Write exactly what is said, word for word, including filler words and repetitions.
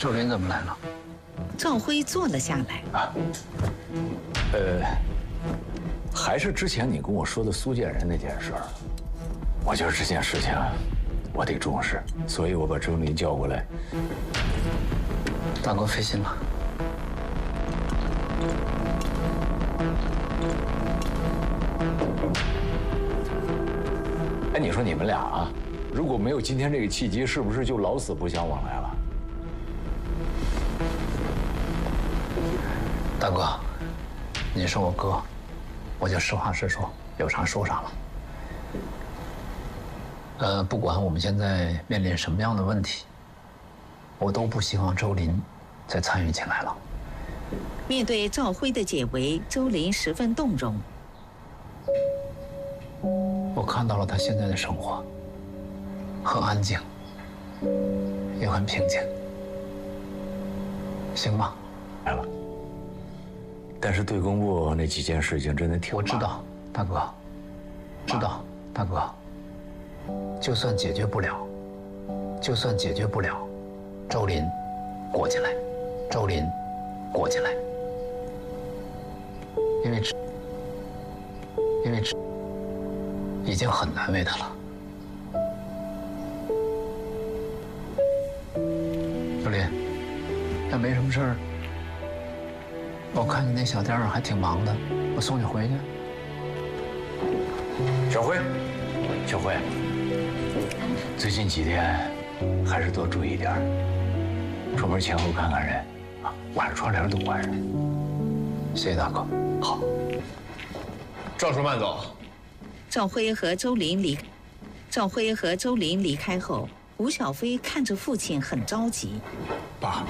周林怎么来了？ 赵辉坐了下来。 啊，呃，还是之前你跟我说的苏建仁那件事儿，我觉得这件事情我得重视，所以我把周林叫过来。 大哥费心了。 哎，你说你们俩啊，如果没有今天这个契机，是不是就老死不相往来了？ 大哥，你是我哥，我就实话实说，有啥说啥了。呃，不管我们现在面临什么样的问题，我都不希望周林再参与进来了。 面对赵辉的解围，周林十分动容。 我看到了他现在的生活，很安静，也很平静，行吗？ 来了。但是对工部那几件事情真的挺…… 我知道，大哥，知道，大哥。就算解决不了，就算解决不了，周林过进来，周林过进来，因为这，因为这已经很难为他了。周林，要没什么事儿，我看你那小店儿还挺忙的，我送你回去。 小辉，小辉，最近几天还是多注意点，出门前后看看人，啊，晚上窗帘都关上。谢谢大哥。好。 赵叔慢走。 赵辉和周林离，赵辉和周林离开后，吴小飞看着父亲很着急。 爸，